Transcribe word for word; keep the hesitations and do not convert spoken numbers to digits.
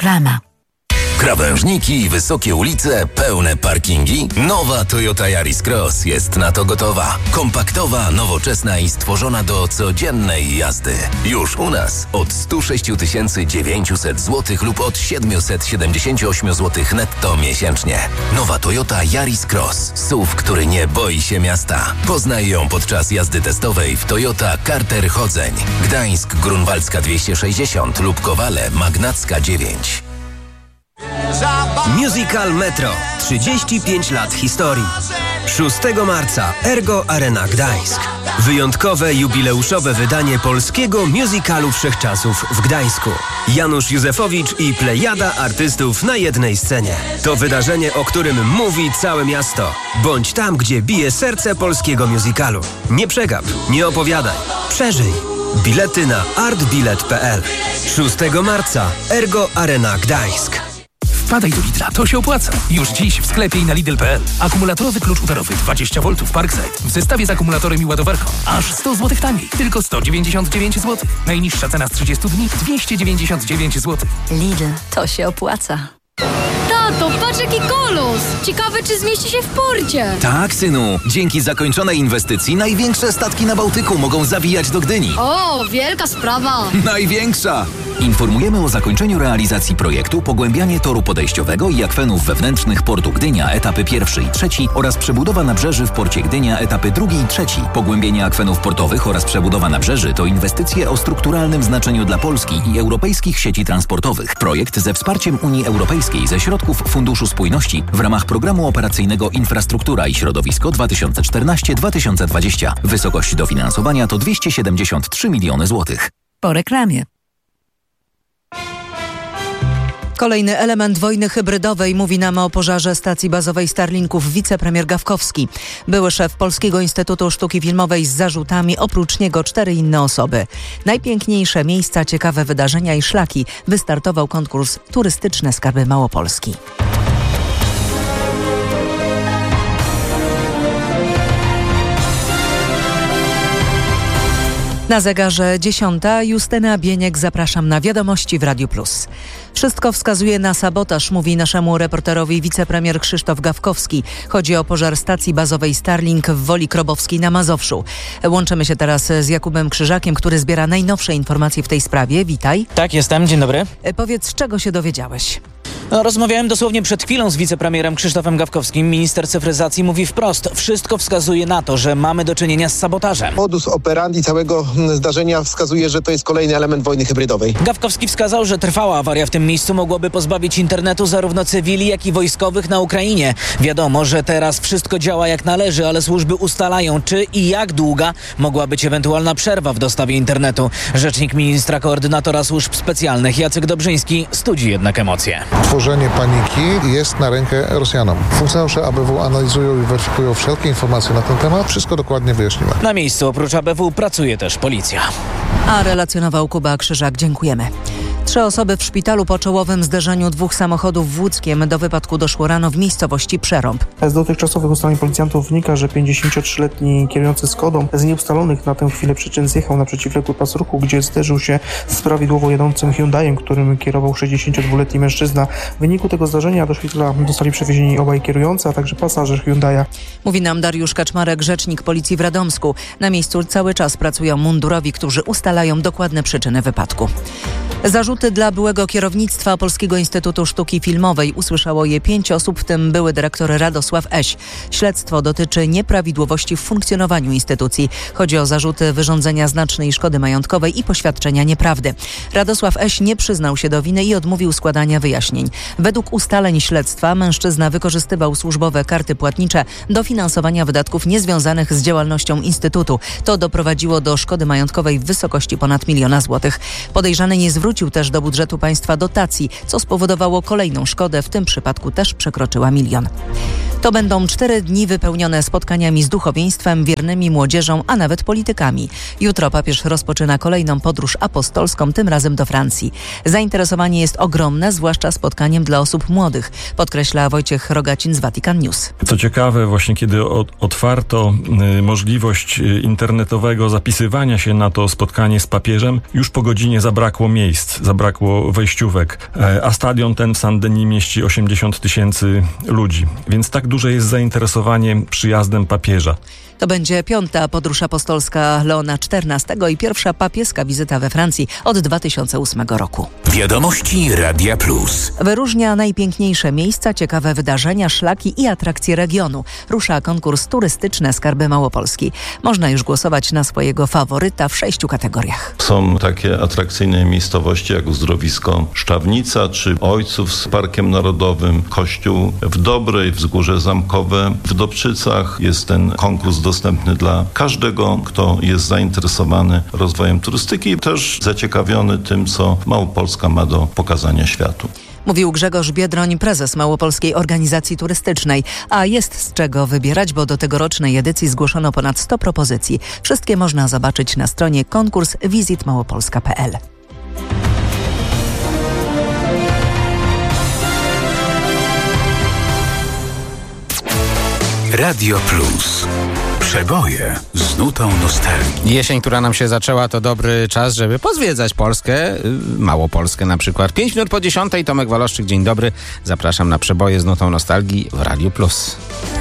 Reklama. Krawężniki, wysokie ulice, pełne parkingi? Nowa Toyota Yaris Cross jest na to gotowa. Kompaktowa, nowoczesna i stworzona do codziennej jazdy. Już u nas od sto sześć tysięcy dziewięćset złotych lub od siedemset siedemdziesiąt osiem złotych netto miesięcznie. Nowa Toyota Yaris Cross. S U V, który nie boi się miasta. Poznaj ją podczas jazdy testowej w Toyota Carter Chodzeń. Gdańsk, Grunwaldzka dwieście sześćdziesiąt lub Kowale, Magnacka dziewięć. Musical Metro. trzydzieści pięć lat historii. szóstego marca Ergo Arena Gdańsk. Wyjątkowe, jubileuszowe wydanie polskiego musicalu wszechczasów w Gdańsku. Janusz Józefowicz i plejada artystów na jednej scenie. To wydarzenie, o którym mówi całe miasto. Bądź tam, gdzie bije serce polskiego musicalu. Nie przegap, nie opowiadaj. Przeżyj. Bilety na artbilet kropka p l. szóstego marca Ergo Arena Gdańsk. Wpadaj do Lidla, to się opłaca. Już dziś w sklepie i na Lidl kropka p l. Akumulatorowy klucz udarowy dwadzieścia woltów Parkside w zestawie z akumulatorem i ładowarką. Aż sto złotych taniej. Tylko sto dziewięćdziesiąt dziewięć złotych. Najniższa cena z trzydziestu dni dwieście dziewięćdziesiąt dziewięć złotych. Lidl, to się opłaca. Tato, patrz jaki kolos! Ciekawe, czy zmieści się w porcie. Tak, synu. Dzięki zakończonej inwestycji największe statki na Bałtyku mogą zawijać do Gdyni. O, wielka sprawa. Największa! Informujemy o zakończeniu realizacji projektu pogłębianie toru podejściowego i akwenów wewnętrznych portu Gdynia, etapy pierwszy i trzeci oraz przebudowa nabrzeży w porcie Gdynia, etapy drugi i trzeci. Pogłębienie akwenów portowych oraz przebudowa nabrzeży to inwestycje o strukturalnym znaczeniu dla Polski i europejskich sieci transportowych. Projekt ze wsparciem Unii Europejskiej ze środków Funduszu Spójności w ramach Programu Operacyjnego Infrastruktura i Środowisko dwa tysiące czternaście do dwa tysiące dwudziestego. Wysokość dofinansowania to dwieście siedemdziesiąt trzy miliony złotych. Po reklamie. Kolejny element wojny hybrydowej mówi nam o pożarze stacji bazowej Starlinków wicepremier Gawkowski. Były szef Polskiego Instytutu Sztuki Filmowej z zarzutami, oprócz niego cztery inne osoby. Najpiękniejsze miejsca, ciekawe wydarzenia i szlaki. Wystartował konkurs Turystyczne Skarby Małopolski. Na zegarze dziesiąta. Justyna Bieniek, zapraszam na wiadomości w Radiu Plus. Wszystko wskazuje na sabotaż, mówi naszemu reporterowi wicepremier Krzysztof Gawkowski. Chodzi o pożar stacji bazowej Starlink w Woli Krobowskiej na Mazowszu. Łączymy się teraz z Jakubem Krzyżakiem, który zbiera najnowsze informacje w tej sprawie. Witaj. Tak, jestem. Dzień dobry. Powiedz, czego się dowiedziałeś? No, rozmawiałem dosłownie przed chwilą z wicepremierem Krzysztofem Gawkowskim. Minister cyfryzacji mówi wprost. Wszystko wskazuje na to, że mamy do czynienia z sabotażem. Modus operandi całego zdarzenia wskazuje, że to jest kolejny element wojny hybrydowej. Gawkowski wskazał, że trwała awaria w tym miejscu mogłaby pozbawić internetu zarówno cywili, jak i wojskowych na Ukrainie. Wiadomo, że teraz wszystko działa jak należy, ale służby ustalają, czy i jak długa mogła być ewentualna przerwa w dostawie internetu. Rzecznik ministra koordynatora służb specjalnych Jacek Dobrzyński studzi jednak emocje. Tworzenie paniki jest na rękę Rosjanom. Funkcjonariusze A B W analizują i weryfikują wszelkie informacje na ten temat. Wszystko dokładnie wyjaśnimy. Na miejscu oprócz A B W pracuje też policja. A relacjonował Kuba Krzyżak. Dziękujemy. Trzy osoby w szpitalu po czołowym zderzeniu dwóch samochodów w Łódzkiem. Do wypadku doszło rano w miejscowości Przerąb. Z dotychczasowych ustaleń policjantów wynika, że pięćdziesięciotrzyletni kierujący Skodą z nieustalonych na tę chwilę przyczyn zjechał na przeciwległy pas ruchu, gdzie zderzył się z prawidłowo jadącym Hyundaiem, którym kierował sześćdziesięciodwuletni mężczyzna. W wyniku tego zdarzenia do szpitala zostali przewiezieni obaj kierujący, a także pasażer Hyundai'a. Mówi nam Dariusz Kaczmarek, rzecznik policji w Radomsku. Na miejscu cały czas pracują mundurowi, którzy ustalają dokładne przyczyny wypadku. Zarzuty dla byłego kierownictwa Polskiego Instytutu Sztuki Filmowej. Usłyszało je pięć osób, w tym były dyrektor Radosław Eś. Śledztwo dotyczy nieprawidłowości w funkcjonowaniu instytucji. Chodzi o zarzuty wyrządzenia znacznej szkody majątkowej i poświadczenia nieprawdy. Radosław Eś nie przyznał się do winy i odmówił składania wyjaśnień. Według ustaleń śledztwa mężczyzna wykorzystywał służbowe karty płatnicze do finansowania wydatków niezwiązanych z działalnością Instytutu. To doprowadziło do szkody majątkowej w wysokości ponad miliona złotych. Podejrzany nie zwrócił też do budżetu państwa dotacji, co spowodowało kolejną szkodę, w tym przypadku też przekroczyła milion. To będą cztery dni wypełnione spotkaniami z duchowieństwem, wiernymi, młodzieżą, a nawet politykami. Jutro papież rozpoczyna kolejną podróż apostolską, tym razem do Francji. Zainteresowanie jest ogromne, zwłaszcza spotkaniem dla osób młodych, podkreśla Wojciech Rogacin z Vatican News. Co ciekawe, właśnie kiedy otwarto możliwość internetowego zapisywania się na to spotkanie z papieżem, już po godzinie zabrakło miejsc. Zabrakło zabrakło wejściówek, a stadion ten w Saint-Denis mieści osiemdziesiąt tysięcy ludzi, więc tak duże jest zainteresowanie przyjazdem papieża. To będzie piąta podróż apostolska Leona czternastego i pierwsza papieska wizyta we Francji od dwa tysiące ósmego roku. Wiadomości Radia Plus. Wyróżnia najpiękniejsze miejsca, ciekawe wydarzenia, szlaki i atrakcje regionu. Rusza konkurs turystyczny Skarby Małopolski. Można już głosować na swojego faworyta w sześciu kategoriach. Są takie atrakcyjne miejscowości jak uzdrowisko Szczawnica czy Ojców z Parkiem Narodowym, Kościół w Dobrej, Wzgórze Zamkowe. W Dobczycach jest ten konkurs dostępny dla każdego, kto jest zainteresowany rozwojem turystyki i też zaciekawiony tym, co Małopolska ma do pokazania światu. Mówił Grzegorz Biedroń, prezes Małopolskiej Organizacji Turystycznej. A jest z czego wybierać, bo do tegorocznej edycji zgłoszono ponad sto propozycji. Wszystkie można zobaczyć na stronie konkurs wizyt małopolska kropka p l. Radio Plus. Przeboje z nutą nostalgii. Jesień, która nam się zaczęła, to dobry czas, żeby pozwiedzać Polskę, Małopolskę na przykład. Pięć minut po dziesiątej, Tomek Waloszczyk, dzień dobry. Zapraszam na przeboje z nutą nostalgii w Radio Plus.